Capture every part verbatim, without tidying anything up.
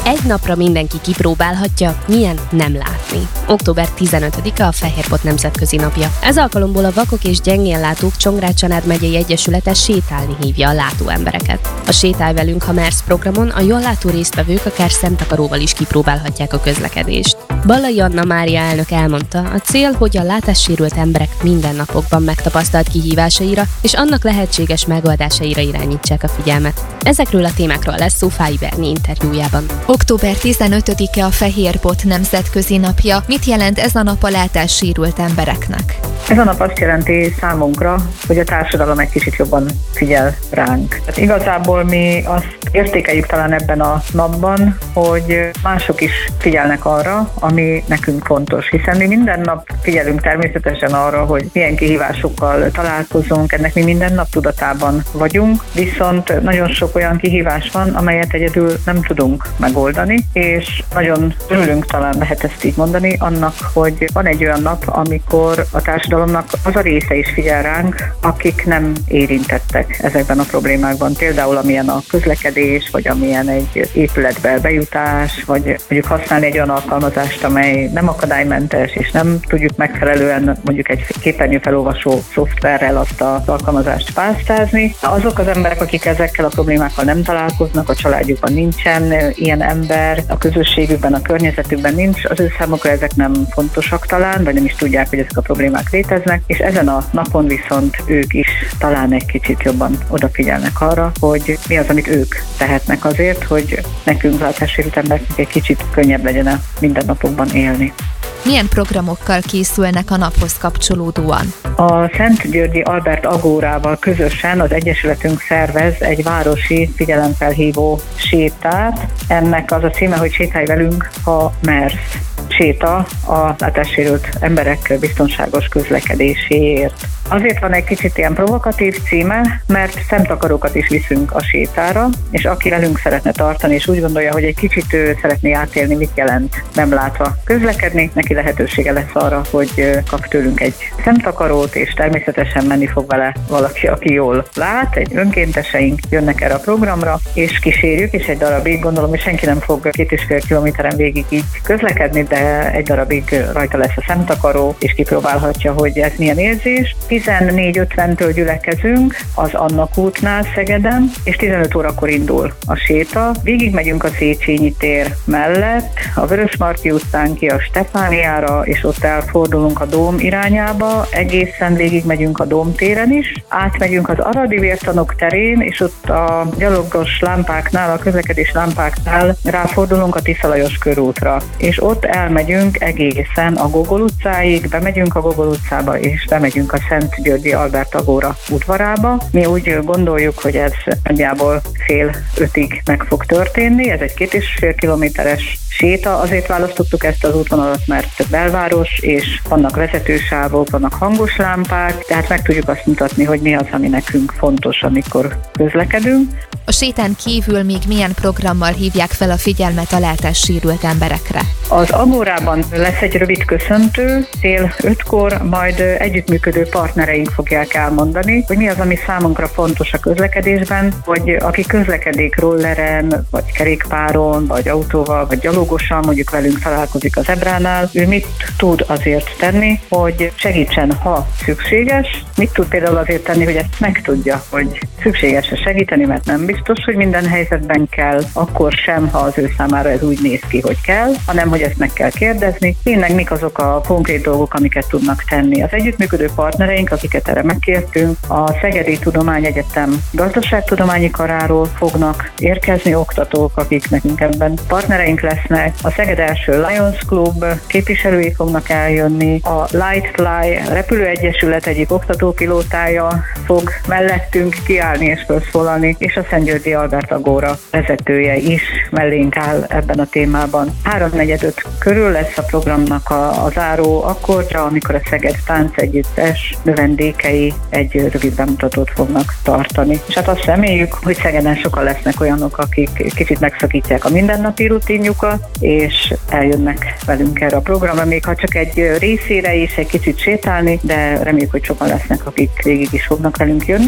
egy napra mindenki kipróbálhatja, milyen nem látni. október tizenötödike a Fehérpott Nemzetközi Napja. Ez alkalomból a Vakok és Gyengénlátók Csongrád-Csanád megyei egyesülete sétálni hívja a látó embereket. A Sétálj velünk, ha mersz programon a jól látó résztvevők akár szemtakaróval is kipróbálhatják a közlekedést. Ballai Anna Mária elnök elmondta, a cél, hogy a látássérült emberek mindennapokban megtapasztalt kihívásaira és annak lehetséges megoldásaira irányítsák a figyelmet. Ezekről a témákról lesz szó Fáy Berni interjújában. október tizenötödike a Fehérpott Nemzetközi Napja. Mit jelent ez a nap a látássérült embereknek? Ez a nap azt jelenti számunkra, hogy a társadalom egy kicsit jobban figyel ránk. Tehát igazából mi azt értékeljük talán ebben a napban, hogy mások is figyelnek arra, ami nekünk fontos, hiszen mi minden nap figyelünk természetesen arra, hogy milyen kihívásokkal találkozunk, ennek mi minden nap tudatában vagyunk, viszont nagyon sok olyan kihívás van, amelyet egyedül nem tudunk megoldani, és nagyon örülünk, talán lehet ezt így mondani, annak, hogy van egy olyan nap, amikor a társadalomnak az a része is figyel ránk, akik nem érintettek ezekben a problémákban. Például amilyen a közlekedés, vagy amilyen egy épületbe bejutás, vagy mondjuk használni egy olyan alkalmazást, amely nem akadálymentes, és nem tudjuk megfelelően mondjuk egy képernyőfelolvasó szoftverrel azt az alkalmazást pásztázni. Azok az emberek, akik ezekkel a problémákkal nem találkoznak, a családjukban nincsen ilyen ember, a közösségükben, a környezetükben nincs, az ő számukra ezek nem fontosak talán, vagy nem is tudják, hogy ezek a problémák léteznek, és ezen a napon viszont ők is talán egy kicsit jobban odafigyelnek arra, hogy mi az, amit ők tehetnek azért, hogy nekünk látássérült embereknek egy kicsit könnyebb legyen a mindennapokban élni. Milyen programokkal készülnek a naphoz kapcsolódóan? A Szentgyörgyi Albert Agórával közösen az Egyesületünk szervez egy városi figyelemfelhívó sétát. Ennek az a címe, hogy Sétálj velünk, ha mersz. Séta a látássérült emberek biztonságos közlekedéséért. Azért van egy kicsit ilyen provokatív címe, mert szemtakarókat is viszünk a sétára, és aki velünk szeretne tartani, és úgy gondolja, hogy egy kicsit ő szeretné átélni, mit jelent nem látva közlekedni, neki lehetősége lesz arra, hogy kap tőlünk egy szemtakarót, és természetesen menni fog vele valaki, aki jól lát, egy önkénteseink jönnek erre a programra, és kísérjük, és egy darabig, gondolom, hogy senki nem fog két és fél kilométeren végig így közlekedni, de egy darabig rajta lesz a szemtakaró, és kipróbálhatja, hogy ez milyen érzés. tizennégy ötventől gyülekezünk az Annak útnál Szegeden, és tizenöt órakor indul a séta. Végig megyünk a Széchenyi tér mellett, a Vörösmarty utcán ki a Stefániára, és ott elfordulunk a Dóm irányába, egészen végig megyünk a Dóm téren is, átmegyünk az Aradi Vértanúk terén, és ott a gyalogos lámpáknál, a közlekedés lámpáknál ráfordulunk a Tisza Lajos körútra, és ott elmegyünk egészen a Gogol utcáig, bemegyünk a Gogol utcába, és bemegyünk a Szentgyörgyi Albert Agóra udvarába. Mi úgy gondoljuk, hogy ez nagyjából fél ötig meg fog történni, ez egy két és fél kilométeres séta. Azért választottuk ezt az útvonalat, mert belváros, és vannak vezetősávok, vannak hangos lámpák, tehát meg tudjuk azt mutatni, hogy mi az, ami nekünk fontos, amikor közlekedünk. A sétán kívül még milyen programmal hívják fel a figyelmet a látássérült emberekre? Az Agórában lesz egy rövid köszöntő, fél ötkor, majd együttműködő partnereink fogják elmondani, hogy mi az, ami számunkra fontos a közlekedésben, hogy aki közlekedik rolleren, vagy kerékpáron, vagy autóval, vagy gyalogosan, mondjuk velünk találkozik a zebránál, ő mit tud azért tenni, hogy segítsen, ha szükséges. Mit tud például azért tenni, hogy ezt megtudja, hogy szükséges-e segíteni, mert nem biztos, hogy minden helyzetben kell, akkor sem, ha az ő számára ez úgy néz ki, hogy kell, hanem hogy ezt meg kell kérdezni. Tényleg mik azok a konkrét dolgok, amiket tudnak tenni. Az együttműködő partnereink, akiket erre megkértünk, a Szegedi Tudományegyetem gazdaságtudományi karáról fognak érkezni oktatók, akik nekünk ebben partnereink lesznek. A Szeged első Lions Club képviselői fognak eljönni. A Lightfly repülőegyesület egyik oktatópilótája fog mellettünk kiállni és felszólalni, és a Szentgyörgyi Albert Agóra vezetője is mellénk áll ebben a témában. háromnegyed körül lesz a programnak a, a záró akkordja, amikor a Szeged Tánc Együttes növendékei egy rövid bemutatót fognak tartani. És hát azt reméljük, hogy Szegeden sokan lesznek olyanok, akik kicsit megszakítják a mindennapi rutinjukat, és eljönnek velünk erre a programra, még ha csak egy részére is egy kicsit sétálni, de reméljük, hogy sokan lesznek, akik végig is fognak velünk jönni.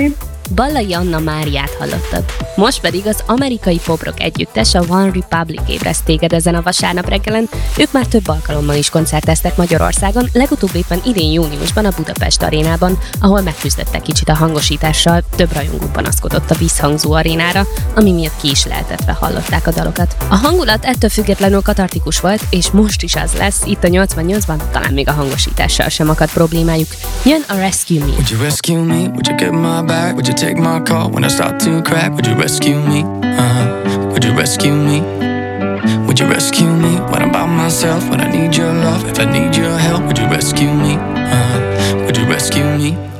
Ballai Anna Máriát hallottad. Most pedig az amerikai poprock együttes, a One Republic ébreszt téged ezen a vasárnap reggelen. Ők már több alkalommal is koncerteztek Magyarországon, legutóbb éppen idén júniusban a Budapest arénában, ahol megküzdöttek kicsit a hangosítással, több rajongó panaszkodott a visszhangzó arénára, ami miatt ki is lehetetve hallották a dalokat. A hangulat ettől függetlenül katartikus volt, és most is az lesz, itt a nyolcvannyolcban talán még a hangosítással sem akadt problémájuk. Jön a Rescue Me. Would you rescue me? Would you get my back? Would you take my call when I start to crack? Would you rescue me? Uh-huh. Would you rescue me? Would you rescue me when I'm by myself? When I need your love, if I need your help, would you rescue me? Uh-huh. Would you rescue me?